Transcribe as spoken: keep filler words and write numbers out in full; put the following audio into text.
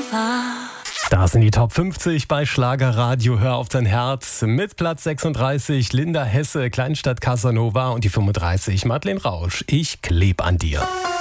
Da sind die Top fünfzig bei Schlagerradio. Hör auf dein Herz. Mit Platz sechsunddreißig Linda Hesse, Kleinstadt Casanova, und die fünfunddreißig Madeleine Rausch. Ich kleb an dir.